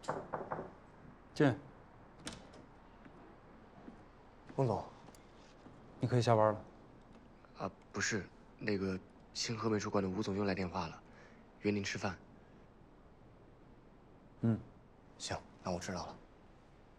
进。 翁总， 你可以下班了。 啊，不是，那个星河美术馆的吴总又来电话了，约您吃饭。 嗯， 行，那我知道了。